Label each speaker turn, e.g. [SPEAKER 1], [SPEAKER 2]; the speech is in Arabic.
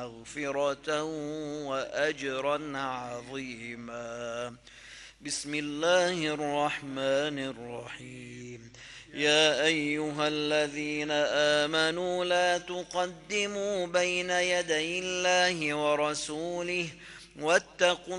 [SPEAKER 1] مغفرة وأجرا عظيما. بسم الله الرحمن الرحيم. يا أيها الذين آمنوا لا تقدموا بين يدي الله ورسوله واتقوا